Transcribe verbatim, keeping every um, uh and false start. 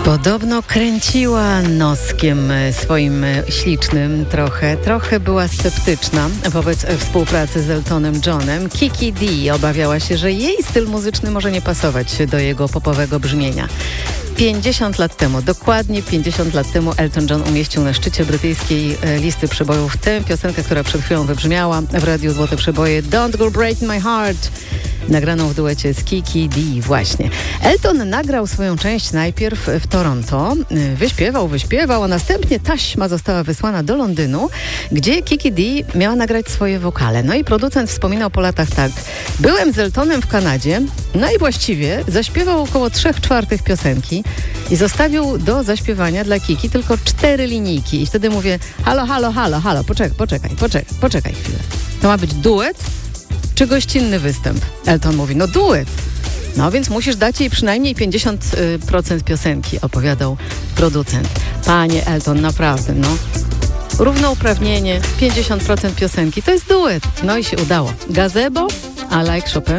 Podobno kręciła noskiem swoim ślicznym trochę. Trochę była sceptyczna wobec współpracy z Eltonem Johnem. Kiki Dee obawiała się, że jej styl muzyczny może nie pasować do jego popowego brzmienia. pięćdziesiąt lat temu, dokładnie pięćdziesiąt lat temu Elton John umieścił na szczycie brytyjskiej listy przebojów tę piosenkę, która przed chwilą wybrzmiała w radiu Złote Przeboje, Don't Go Breaking My Heart, nagraną w duecie z Kiki Dee właśnie. Elton nagrał swoją część najpierw w Toronto, wyśpiewał, wyśpiewał, a następnie taśma została wysłana do Londynu, gdzie Kiki Dee miała nagrać swoje wokale. No i producent wspominał po latach tak: byłem z Eltonem w Kanadzie, no i właściwie zaśpiewał około trzech czwartych piosenki i zostawił do zaśpiewania dla Kiki tylko cztery linijki. I wtedy mówię: halo, halo, halo, halo, poczekaj, poczekaj, poczekaj, poczekaj chwilę. To ma być duet czy gościnny występ? Elton mówi: no duet. No więc musisz dać jej przynajmniej pięćdziesiąt procent piosenki, opowiadał producent. Panie Elton, naprawdę, no. Równouprawnienie, pięćdziesiąt procent piosenki, to jest duet. No i się udało. Gazebo, a like Chopin.